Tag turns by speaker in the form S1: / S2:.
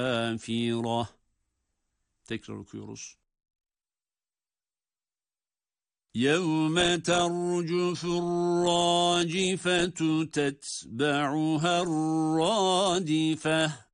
S1: Afira. Tekrar okuyoruz. يَوْمَ تَرْجُفُ الرَّاجِفَةُ تَتْبَعُهَا الرَّادِفَةُ